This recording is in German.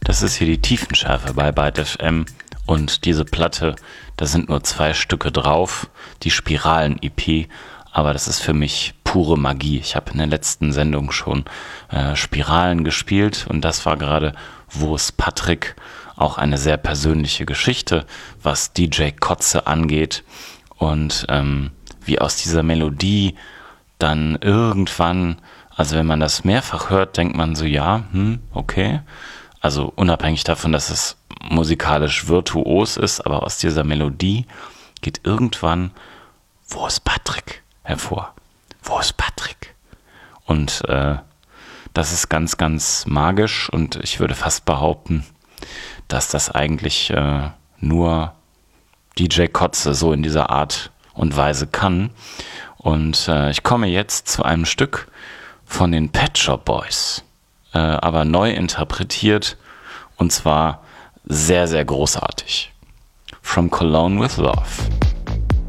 Das ist hier die Tiefenschärfe bei Byte FM und diese Platte, da sind nur 2 Stücke drauf, die Spiralen-EP, aber das ist für mich pure Magie. Ich habe in der letzten Sendung schon Spiralen gespielt und das war gerade Wo ist Patrick? Auch eine sehr persönliche Geschichte, was DJ Kotze angeht und wie aus dieser Melodie dann irgendwann, also wenn man das mehrfach hört, denkt man so, ja, okay. Also unabhängig davon, dass es musikalisch virtuos ist, aber aus dieser Melodie geht irgendwann Wo ist Patrick? Hervor. Wo ist Patrick? Und das ist ganz, ganz magisch und ich würde fast behaupten, dass das eigentlich nur DJ Kotze so in dieser Art und Weise kann. Und ich komme jetzt zu einem Stück von den Pet Shop Boys, aber neu interpretiert und zwar sehr, sehr großartig. From Cologne with Love.